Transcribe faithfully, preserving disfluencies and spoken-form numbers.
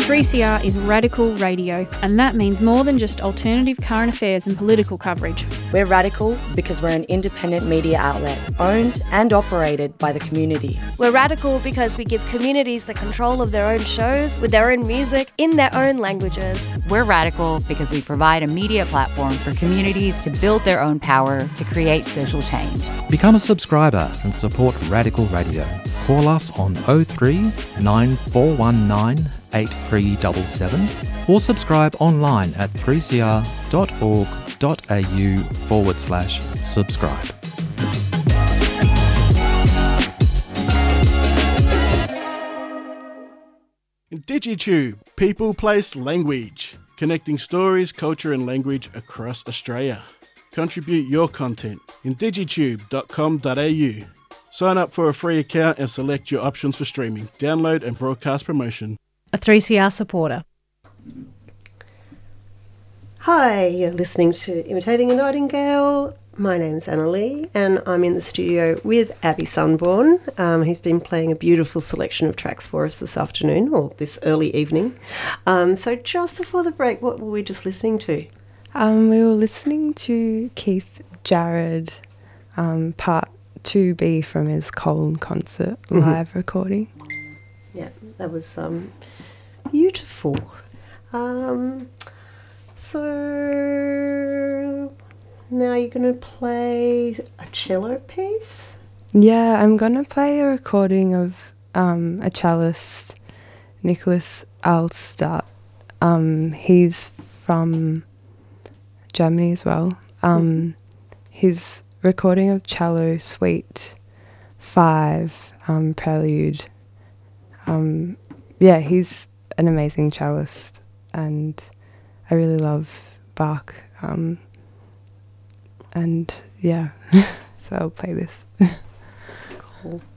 three C R is radical radio, and that means more than just alternative current affairs and political coverage. We're radical because we're an independent media outlet, owned and operated by the community. We're radical because we give communities the control of their own shows, with their own music, in their own languages. We're radical because we provide a media platform for communities to build their own power to create social change. Become a subscriber and support Radical Radio. Call us on oh three nine four one nine eight three seven seven or subscribe online at three c r dot org dot a u forward slash subscribe. DigiTube, People, Place, Language, connecting stories, culture and language across Australia. Contribute your content in digitube dot com dot a u. Sign up for a free account and select your options for streaming, download and broadcast promotion. A three C R supporter. Hi, you're listening to Imitating a Nightingale. My name's Anna Lee and I'm in the studio with Abby Sunborn. Um, he's been playing a beautiful selection of tracks for us this afternoon or this early evening. Um, so just before the break, what were we just listening to? Um, we were listening to Keith Jarrett, um, part two B from his Colne concert live mm-hmm. recording. Yeah, that was um, beautiful. Um, so now you're going to play a cello piece? Yeah, I'm going to play a recording of um, a cellist, Nicholas Alstadt. Um, he's from Germany as well. Um, mm. His recording of cello Suite five, um, Prelude. Um, yeah, he's an amazing cellist and I really love Bach. Um, and yeah, so I'll play this. Cool.